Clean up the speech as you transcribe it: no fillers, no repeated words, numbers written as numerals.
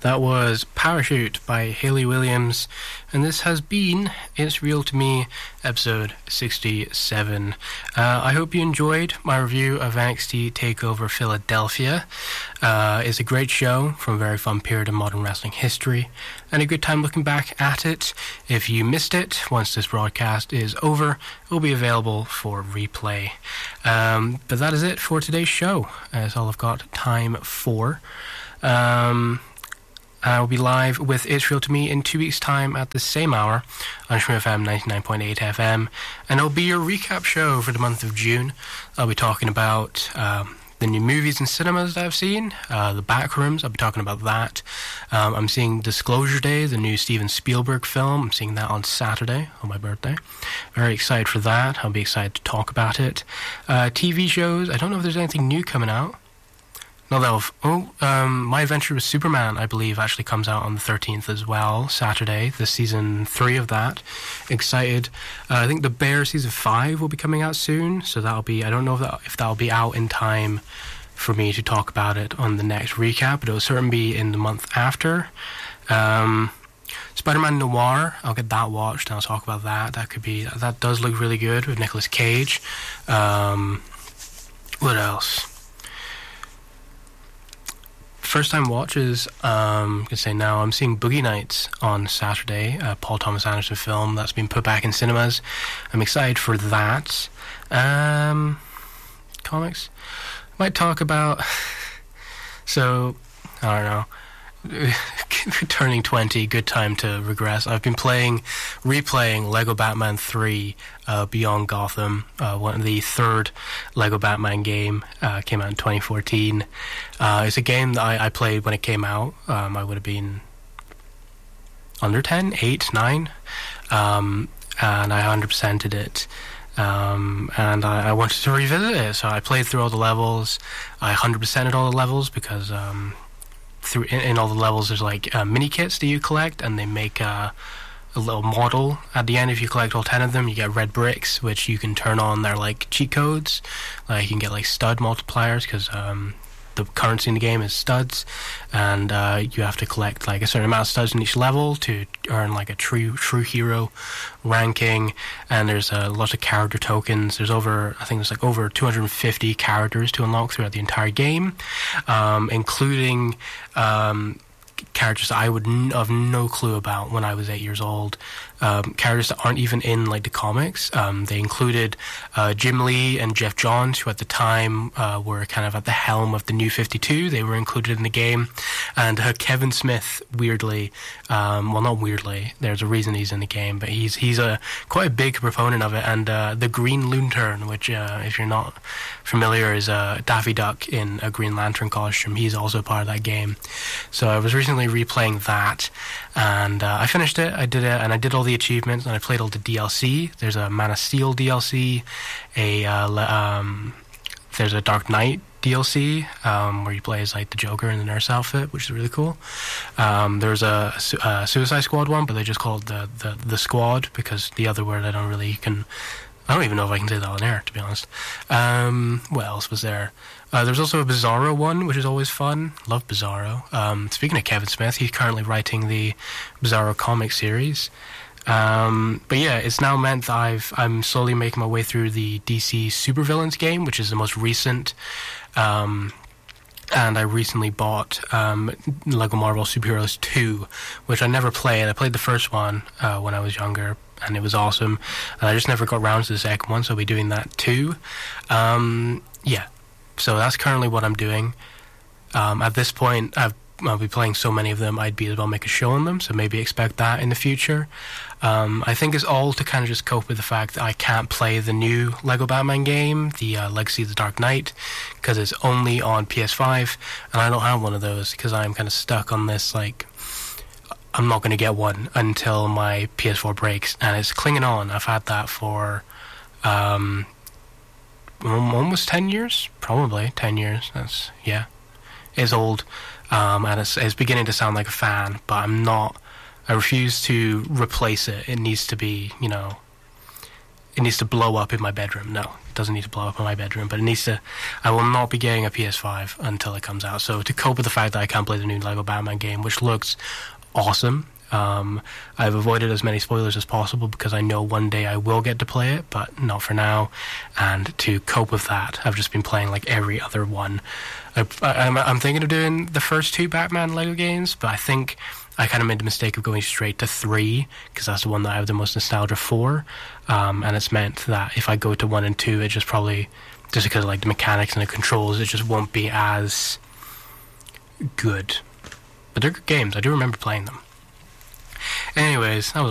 That was Parachute by Hayley Williams, and this has been It's Real to Me, episode 67. I hope you enjoyed my review of NXT TakeOver Philadelphia. It's a great show from a very fun period of modern wrestling history, and a good time looking back at it. If you missed it, once this broadcast is over, it will be available for replay. But that is it for today's show. That's all I've got time for. I'll be live with It's Real to Me in 2 weeks' time at the same hour on Shroom FM 99.8 FM, and it'll be your recap show for the month of June. I'll be talking about the new movies and cinemas that I've seen, the Backrooms. I'll be talking about that. I'm seeing Disclosure Day, the new Steven Spielberg film. I'm seeing that on Saturday, on my birthday. Very excited for that. I'll be excited to talk about it. TV shows, I don't know if there's anything new coming out. My Adventure with Superman, I believe, actually comes out on the 13th as well, Saturday, the season 3 of that. Excited. I think The Bear season 5 will be coming out soon, so that'll be, I don't know if that'll be out in time for me to talk about it on the next recap, but it'll certainly be in the month after. Spider-Man Noir, I'll get that watched and I'll talk about that. That does look really good with Nicolas Cage. What else? First time watches, I can say now, I'm seeing Boogie Nights on Saturday, Paul Thomas Anderson film that's been put back in cinemas. I'm excited for that. Comics? Might talk about, so, I don't know. Turning 20, good time to regress. I've been replaying Lego Batman 3 Beyond Gotham, the third Lego Batman game, came out in 2014. It's a game that I played when it came out. I would have been under 10, 8, 9, and I 100%ed it. And I wanted to revisit it, so I played through all the levels. I 100%ed all the levels because in all the levels there's like mini kits that you collect, and they make a little model at the end. If you collect all 10 of them, you get red bricks, which you can turn on. They're like cheat codes. Like you can get like stud multipliers because the currency in the game is studs, and you have to collect like a certain amount of studs in each level to earn like a true hero ranking. And there's lots of character tokens. There's over 250 characters to unlock throughout the entire game, including characters that I would have no clue about when I was 8 years old. Characters that aren't even in like the comics. They included Jim Lee and Jeff Johns, who at the time were kind of at the helm of the New 52. They were included in the game. And Kevin Smith, weirdly, not weirdly, there's a reason he's in the game, but he's quite a big proponent of it. And the Green Lantern, which if you're not familiar, is Daffy Duck in a Green Lantern costume. He's also part of that game. So I was recently replaying that, and I finished it. I did it, and I did all the achievements, and I played all the DLC. There's a Man of Steel DLC, there's a Dark Knight DLC where you play as like the Joker in the nurse outfit, which is really cool. There's a Suicide Squad one, but they just call it the Squad because the other word I don't even know if I can say that on air, to be honest. What else was there? There's also a Bizarro one, which is always fun. Love Bizarro. Speaking of Kevin Smith, he's currently writing the Bizarro comic series. But yeah, it's now meant that I'm slowly making my way through the DC Supervillains game, which is the most recent. And I recently bought Lego Marvel Superheroes 2, which I never played. I played the first one when I was younger, and it was awesome. And I just never got around to the second one, so I'll be doing that too. Yeah, so that's currently what I'm doing. At this point, I'll be playing so many of them, I'd be able to make a show on them, so maybe expect that in the future. I think it's all to kind of just cope with the fact that I can't play the new Lego Batman game, the Legacy of the Dark Knight, because it's only on PS5, and I don't have one of those because I'm kind of stuck on this, like, I'm not going to get one until my PS4 breaks, and it's clinging on. I've had that for almost 10 years, probably 10 years. It's old, and it's beginning to sound like a fan, but I refuse to replace it. It needs to be, it needs to blow up in my bedroom. No, it doesn't need to blow up in my bedroom, but it needs to. I will not be getting a PS5 until it comes out. So to cope with the fact that I can't play the new Lego Batman game, which looks awesome, I've avoided as many spoilers as possible because I know one day I will get to play it, but not for now. And to cope with that, I've just been playing like every other one. I'm thinking of doing the first 2 Batman Lego games, but I think I kind of made the mistake of going straight to 3 because that's the one that I have the most nostalgia for. And it's meant that if I go to 1 and 2, it just probably, just because of like the mechanics and the controls, it just won't be as good. But they're good games. I do remember playing them. Anyways, that was